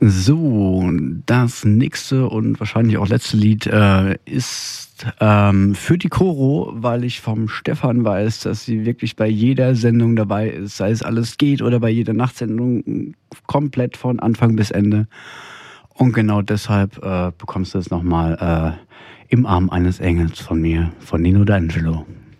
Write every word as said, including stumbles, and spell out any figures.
So, das nächste und wahrscheinlich auch letzte Lied äh, ist ähm, für die Coro, weil ich vom Stefan weiß, dass sie wirklich bei jeder Sendung dabei ist, sei es alles geht oder bei jeder Nachtsendung komplett von Anfang bis Ende. Und genau deshalb äh, bekommst du es nochmal äh, im Arm eines Engels von mir, von Nino D'Angelo.